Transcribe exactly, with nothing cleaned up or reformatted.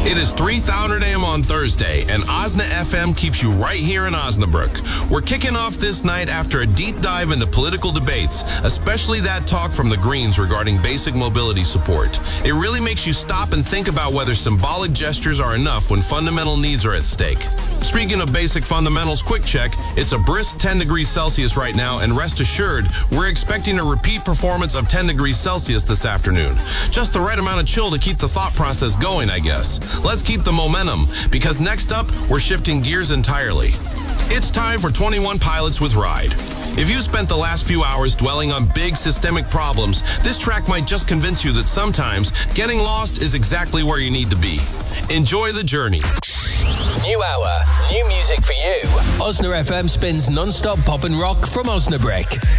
It is three thousand a m on Thursday, and Osna F M keeps you right here in Osnabrück. We're kicking off this night after a deep dive into political debates, especially that talk from the Greens regarding basic mobility support. It really makes you stop and think about whether symbolic gestures are enough when fundamental needs are at stake. Speaking of basic fundamentals, quick check. It's a brisk ten degrees Celsius right now, and rest assured, we're expecting a repeat performance of ten degrees Celsius this afternoon. Just the right amount of chill to keep the thought process going, I guess. Let's keep the momentum, because next up, we're shifting gears entirely. It's time for twenty-one Pilots with Ride. If you spent the last few hours dwelling on big systemic problems, this track might just convince you that sometimes getting lost is exactly where you need to be. Enjoy the journey. New hour, new music for you. Osna F M spins non-stop pop and rock from Osnabrück.